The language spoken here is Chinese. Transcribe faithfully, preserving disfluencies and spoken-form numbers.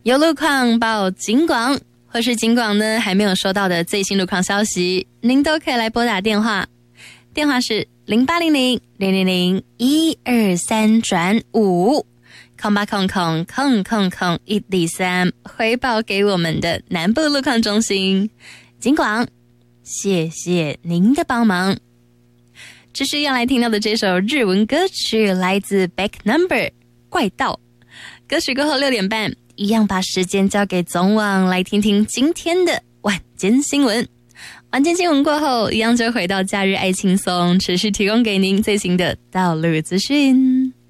有路况报警广，或是警广呢还没有收到的最新路况消息，您都可以来拨打电话，电话是零八零零零零零一二三转五空八空空空空空一零三，回报给我们的南部路况中心。警广，谢谢您的帮忙。这是要来听到的这首日文歌曲，来自 Back Number 怪盗。歌曲过后六点半，一样把时间交给总网，来听听今天的晚间新闻。晚间新闻过后，一样就回到假日爱轻松，持续提供给您最新的道路资讯。